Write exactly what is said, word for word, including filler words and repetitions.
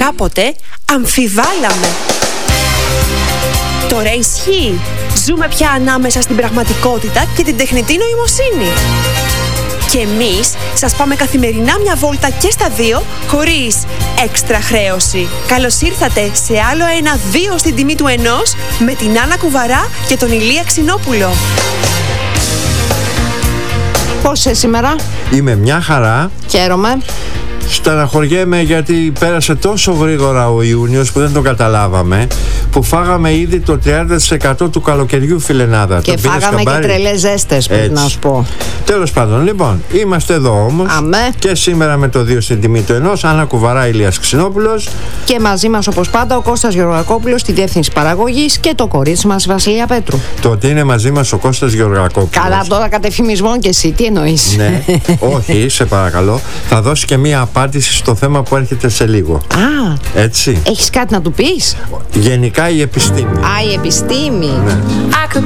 κάποτε αμφιβάλαμε. Τώρα ισχύει. Ζούμε πια ανάμεσα στην πραγματικότητα και την τεχνητή νοημοσύνη. Και εμείς σας πάμε καθημερινά μια βόλτα και στα δύο, χωρίς έξτρα χρέωση. Καλώς ήρθατε σε άλλο ένα δύο στην τιμή του ενός, με την Άννα Κουβαρά και τον Ηλία Ξινόπουλο. Πώς είσαι σήμερα? Είμαι μια χαρά. Χαίρομαι. Στεναχωριέμαι γιατί πέρασε τόσο γρήγορα ο Ιούνιος που δεν το καταλάβαμε, που φάγαμε ήδη το τριάντα τοις εκατό του καλοκαιριού, φιλενάδα. Και φάγαμε και τρελές ζέστες, πρέπει να σου πω. Τέλος πάντων, λοιπόν, είμαστε εδώ όμως. Αμέ. Και σήμερα με το δύο στην τιμή του ενός, Άννα Κουβαρά, Ηλίας Ξινόπουλος. Και μαζί μας όπως πάντα ο Κώστας Γεωργακόπουλος στη διεύθυνση παραγωγής και το κορίτσι μας Βασιλεία Πέτρου. Το ότι είναι μαζί μας ο Κώστας Γεωργακόπουλος. Καλά, τώρα κατεφημισμό και εσύ, τι εννοείς? Ναι, όχι, σε παρακαλώ. Θα δώσει και μία απάντηση στο θέμα που έρχεται σε λίγο. Α, έτσι. Έχεις κάτι να του πεις? Γενικά η επιστήμη. Α, η επιστήμη. Ναι.